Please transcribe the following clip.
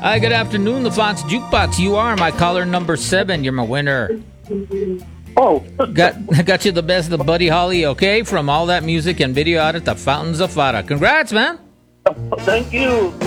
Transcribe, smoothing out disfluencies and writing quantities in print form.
Hi, good afternoon, the Fox Jukebox. You are my caller number 7. You're my winner. Oh, Got you the best of Buddy Holly, okay? From all that music and video out at the Fountains of Fara. Congrats, man. thank you.